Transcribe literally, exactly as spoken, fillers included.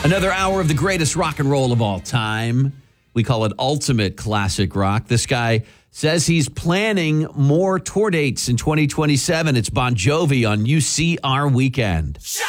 Another hour of the greatest rock and roll of all time. We call it ultimate classic rock. This guy says he's planning more tour dates in twenty twenty-seven. It's Bon Jovi on U C R Weekend.